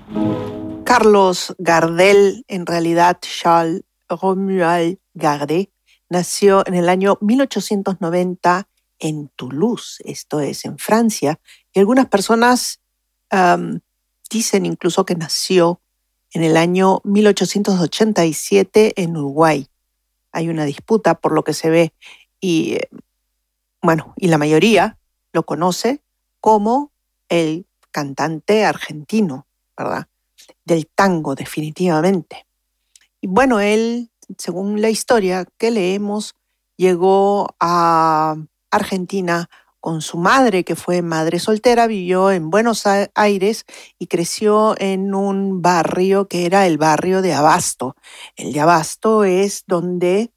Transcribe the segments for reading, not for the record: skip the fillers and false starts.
Carlos Gardel, en realidad Charles Romuald Gardel, nació en el año 1890 en Toulouse, esto es, en Francia, y algunas personas dicen incluso que nació en el año 1887 en Uruguay. Hay una disputa por lo que se ve y, y la mayoría lo conoce como el cantante argentino, ¿verdad? Del tango, definitivamente. Y bueno, él, según la historia que leemos, llegó a Argentina con su madre, que fue madre soltera, vivió en Buenos Aires y creció en un barrio que era el barrio de Abasto. El de Abasto es donde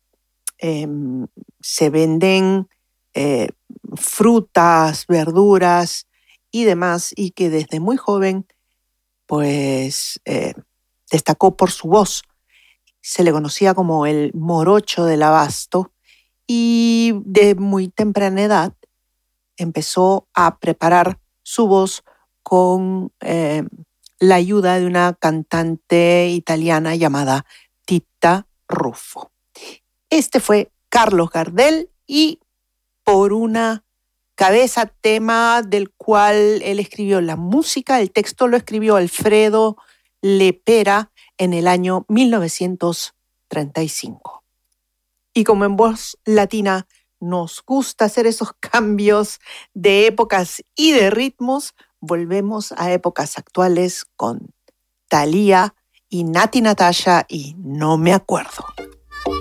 se venden eh, frutas, verduras y demás, y que desde muy joven pues destacó por su voz. Se le conocía como el morocho del Abasto y de muy temprana edad empezó a preparar su voz con la ayuda de una cantante italiana llamada Tita Ruffo. Este fue Carlos Gardel y por una cabeza tema del cual él escribió la música, el texto lo escribió Alfredo Lepera en el año 1935. Y como en Voz Latina nos gusta hacer esos cambios de épocas y de ritmos, volvemos a épocas actuales con Thalía y Nati Natasha y No me acuerdo.